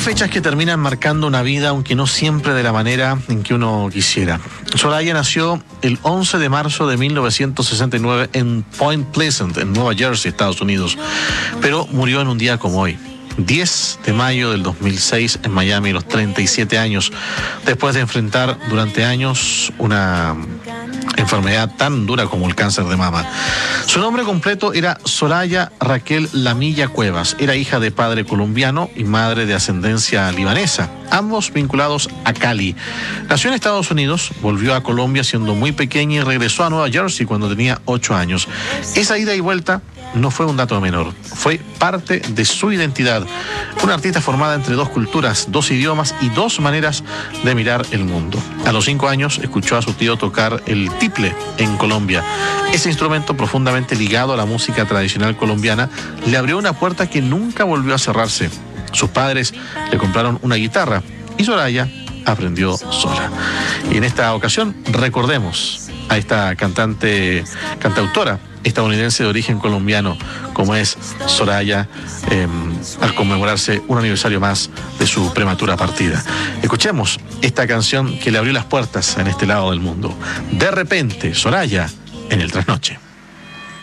fechas que terminan marcando una vida, aunque no siempre de la manera en que uno quisiera. Soraya nació el 11 de marzo de 1969 en Point Pleasant, en Nueva Jersey, Estados Unidos, pero murió en un día como hoy, 10 de mayo del 2006, en Miami, a los 37 años, después de enfrentar durante años una enfermedad tan dura como el cáncer de mama. Su nombre completo era Soraya Raquel Lamilla Cuevas. Era hija de padre colombiano y madre de ascendencia libanesa, ambos vinculados a Cali. Nació en Estados Unidos, volvió a Colombia siendo muy pequeña y regresó a Nueva Jersey cuando tenía 8 años. Esa ida y vuelta no fue un dato menor, fue parte de su identidad. Una artista formada entre dos culturas, dos idiomas y dos maneras de mirar el mundo. A los 5 años escuchó a su tío tocar el tiple en Colombia. Ese instrumento, profundamente ligado a la música tradicional colombiana, le abrió una puerta que nunca volvió a cerrarse. Sus padres le compraron una guitarra y Soraya aprendió sola. Y en esta ocasión recordemos a esta cantautora estadounidense de origen colombiano como es Soraya, al conmemorarse un aniversario más de su prematura partida. Escuchemos esta canción que le abrió las puertas en este lado del mundo. De repente, Soraya en el Trasnoche.